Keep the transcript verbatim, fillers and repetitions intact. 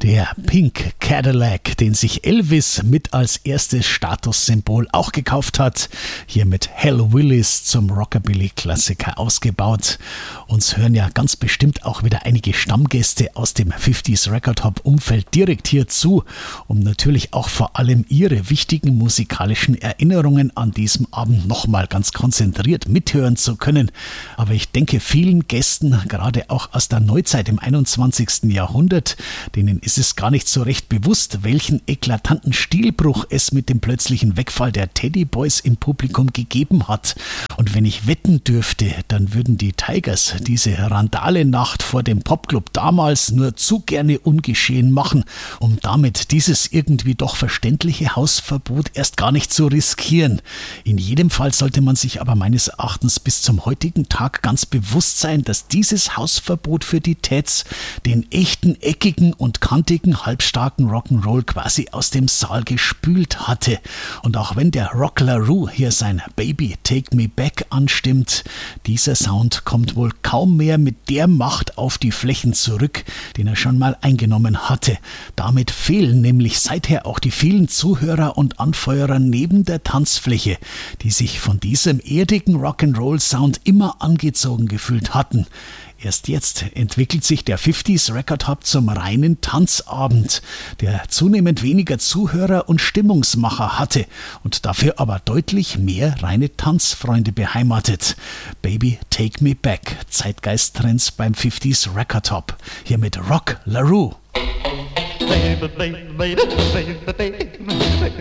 Der Pink Cadillac, den sich Elvis mit als erstes Statussymbol auch gekauft hat, hier mit Hal Willis zum Rockabilly-Klassiker ausgebaut. Uns hören ja ganz bestimmt auch wieder einige Stammgäste aus dem fünfziger Record Hop Umfeld direkt hier zu, um natürlich auch vor allem ihre wichtigen musikalischen Erinnerungen an diesem Abend nochmal ganz konzentriert mithören zu können. Aber ich denke, vielen Gästen, gerade auch aus der Neuzeit im einundzwanzigsten Jahrhundert, denen ist es gar nicht so recht bewusst, welchen eklatanten Stilbruch es mit dem plötzlichen Wegfall der Teddy Boys im Publikum gegeben hat. Und wenn ich wetten dürfte, dann würden die Tigers diese Randale-Nacht vor dem Popclub damals nur zu gerne ungeschehen machen, um damit dieses irgendwie doch verständliche Hausverbot erst gar nicht zu riskieren. In jedem Fall sollte man sich aber meines Erachtens bis zum heutigen Tag ganz bewusst sein, dass dieses Hausverbot für die Teds den echten, eckigen und kantigen, halbstarken Rock'n'Roll quasi aus dem Saal gespült hatte. Und auch wenn der Rock LaRue hier sein Baby Take Me Back anstimmt, dieser Sound kommt wohl kaum mehr mit der Macht auf die Flächen zurück, den er schon mal eingenommen hatte. Damit fehlen nämlich seither auch die vielen Zuhörer und Anfeuerer neben der Tanzfläche, die sich von diesem erdigen Rock'n'Roll-Sound immer angezogen gefühlt hatten. Erst jetzt entwickelt sich der fünfziger Record Hop zum reinen Tanzabend, der zunehmend weniger Zuhörer und Stimmungsmacher hatte und dafür aber deutlich mehr reine Tanzfreunde beheimatet. Baby Take Me Back, Zeitgeisttrends beim fünfziger Record Hop. Hier mit Rock LaRue. Baby, baby, baby, baby, baby.